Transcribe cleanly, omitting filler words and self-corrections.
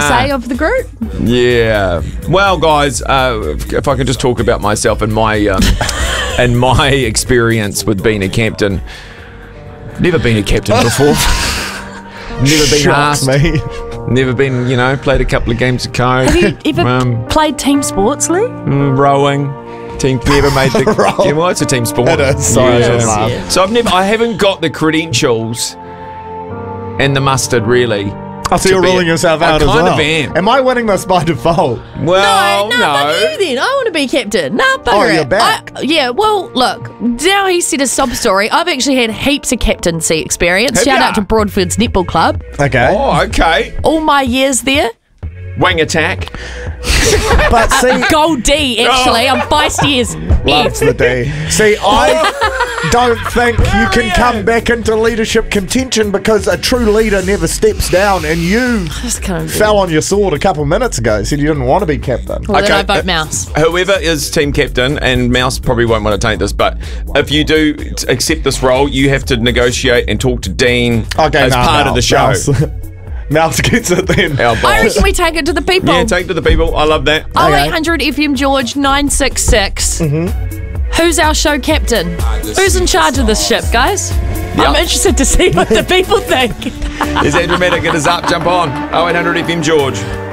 say of the group? Yeah. Well, guys, if I could just talk about myself and my and my experience with being a captain. Never been a captain before. Never been asked. Me. Never been, played a couple of games of code. Have you ever played team sports, Lee? Rowing. Never made the. Yeah, well, it's a team sport. It is. Sorry, Yeah. So I haven't got the credentials and the mustard really. I see you're ruling yourself out as well. I kind of am. Am I winning this by default? Well, No, fuck you then. I want to be captain. No, bugger it. You're back. Yeah, well, look, now he said a sob story. I've actually had heaps of captaincy experience. Have Shout ya? out to Broadfield's Netball Club. Okay. Oh, okay. All my years there. Wing attack. But see, Gold D, actually. I'm feisty years. loves the D. See, I don't think you can come back into leadership contention because a true leader never steps down, and you fell on your sword a couple minutes ago, said you didn't want to be captain. Well, then Okay. I vote Mouse. Whoever is team captain, and Mouse probably won't want to take this, but if you do accept this role, you have to negotiate and talk to Dean as part of the show. Mouse gets it then. Our I boss. reckon we take it to the people. Yeah, take to the people. I love that. 0800 FM George 966. Who's our show captain? Who's in charge of this ship, guys? I'm interested to see what the people think. Is Andrew Maddock? It is up. Jump on. 0800 FM George.